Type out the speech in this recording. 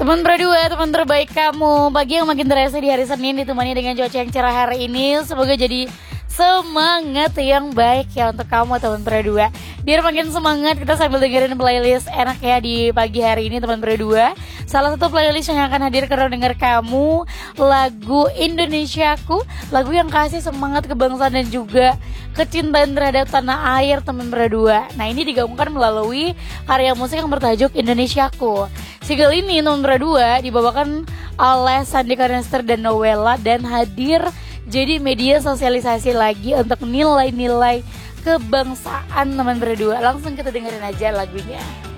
Teman berdua, teman terbaik kamu. Pagi yang makin terasa di hari Senin ditemani dengan cuaca yang cerah hari ini. Semoga jadi semangat yang baik ya untuk kamu teman berdua. Biar makin semangat kita sambil dengerin playlist enak ya di pagi hari ini teman berdua. Salah satu playlist yang akan hadir ke ruang dengar kamu, lagu Indonesiaku, lagu yang kasih semangat kebangsaan dan juga kecintaan terhadap tanah air teman berdua. Nah ini digabungkan melalui karya musik yang bertajuk Indonesiaku. Single ini teman berdua dibawakan oleh Sandi Kanester dan Nowela dan hadir jadi media sosialisasi lagi untuk nilai-nilai kebangsaan teman berdua. Langsung kita dengerin aja lagunya.